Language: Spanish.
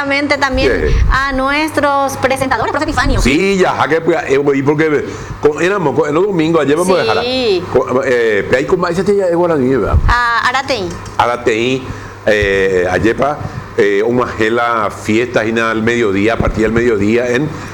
directamente también Sí. a nuestros presentadores, profe Epifanio. Sí, ya, que porque éramos el domingo, ayer vamos a dejar. Sí. Pero ahí como dice ya es guaraní, ¿verdad? A Aratein. Arateí, ayer una gela fiesta y nada al mediodía, a partir del mediodía en